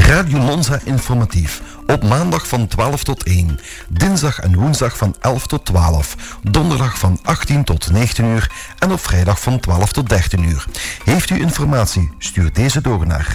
Radio Monza informatief. Op maandag van 12 tot 1. Dinsdag en woensdag van 11 tot 12. Donderdag van 18 tot 19 uur. En op vrijdag van 12 tot 13 uur. Heeft u informatie? Stuur deze door naar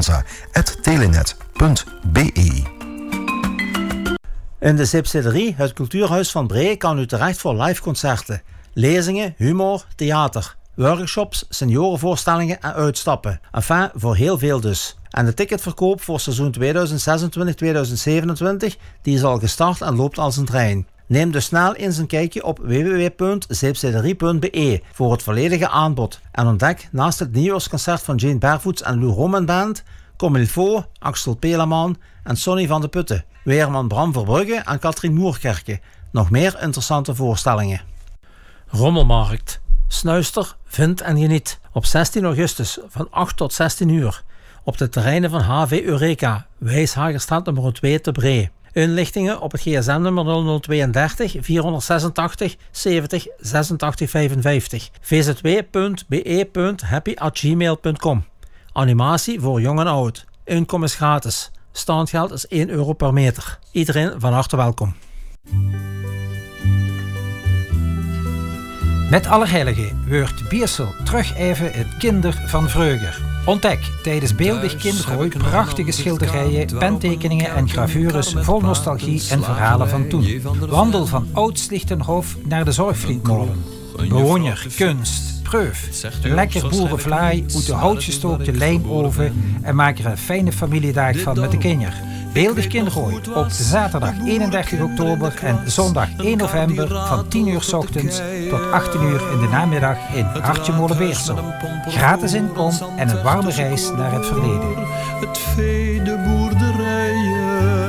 radiomonza@telenet.be. In de Zipsederie, het cultuurhuis van Bree, kan u terecht voor live concerten, lezingen, humor, theater, workshops, seniorenvoorstellingen en uitstappen. Enfin, voor heel veel dus. En de ticketverkoop voor seizoen 2026-2027 die is al gestart en loopt als een trein. Neem dus snel eens een kijkje op www.zeepsederie.be voor het volledige aanbod. En ontdek naast het nieuwjaarsconcert van Jane Barefoots en Lou Roman Band, Comme il faut, Axel Pelaman en Sonny van de Putten, weerman Bram Verbrugge en Katrien Moerkerke. Nog meer interessante voorstellingen. Rommelmarkt. Snuister, vind en geniet. Op 16 augustus van 8 tot 16 uur. Op de terreinen van HV Eureka, Wijshagerstraat nummer 2 te Bree. Inlichtingen op het gsm-nummer 0032 486 70 86 55. vzw.be.happy@gmail.com. Animatie voor jong en oud. Inkomen is gratis. Standgeld is €1 per meter. Iedereen van harte welkom. Met Allerheiligen wordt Biersel terug even het kinder van vreugde. Ontdek tijdens Beeldig Kindergooi prachtige schilderijen, pentekeningen en gravures vol nostalgie en verhalen van toen. Wandel van Oud-Slichtenhof naar de Zorgvlietmolen. Bewoner, kunst, proef. Lekker boerenvlaai uit de houtgestookte lijmoven en maak er een fijne familiedag van met de kinderen. Beeldig Kindergooi op zaterdag 31 oktober en zondag 1 november van 10 uur 's ochtends tot 18 uur in de namiddag in Hartje Molenbeersel. Gratis inkom en een warme reis naar het verleden. Het vee, de boerderijen.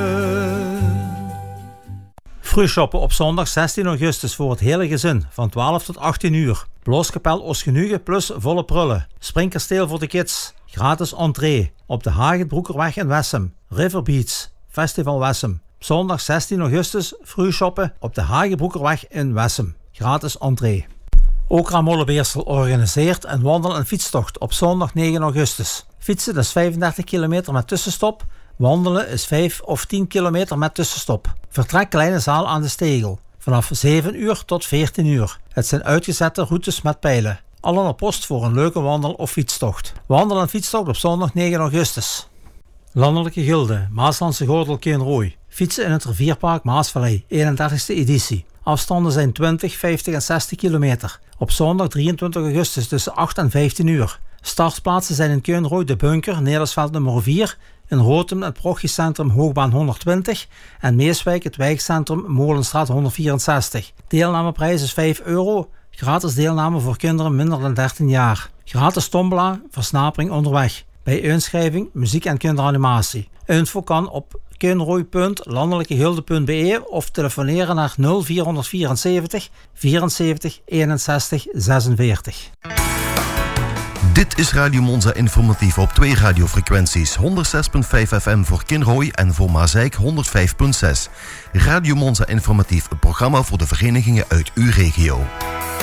Vroegshoppen op zondag 16 augustus voor het hele gezin van 12 tot 18 uur. Blooskapel Oostgenuge plus volle prullen. Springkasteel voor de kids. Gratis entree. Op de Hagenbroekerweg in Wessem. River Beach. Festival Wessem. Zondag 16 augustus vroegshoppen op de Hagenbroekerweg in Wessem. Gratis entree. Okra Molenbeersel organiseert een wandel- en fietstocht op zondag 9 augustus. Fietsen is 35 kilometer met tussenstop. Wandelen is 5 of 10 kilometer met tussenstop. Vertrek kleine zaal aan de Stegel. Vanaf 7 uur tot 14 uur. Het zijn uitgezette routes met pijlen. Allen op post voor een leuke wandel- of fietstocht. Wandel- en fietstocht op zondag 9 augustus. Landelijke Gilde, Maaslandse Gordel Keenrooi. Fietsen in het rivierpark Maasvallei, 31e editie. Afstanden zijn 20, 50 en 60 kilometer. Op zondag 23 augustus tussen 8 en 15 uur. Startplaatsen zijn in Keenrooi de Bunker, Nederlandsveld nummer 4... in Rotem het Prochiecentrum Hoogbaan 120 en Meeswijk het wijkcentrum Molenstraat 164. Deelnameprijs is €5. Gratis deelname voor kinderen minder dan 13 jaar. Gratis tombola, versnapering onderweg. Bij inschrijving, muziek en kinderanimatie. Info kan op keenrooi.landelijkegilde.be of telefoneren naar 0474 74 61 46. Dit is Radio Monza informatief op 2 radiofrequenties. 106.5 FM voor Kinrooi en voor Maasijk 105.6. Radio Monza informatief, een programma voor de verenigingen uit uw regio.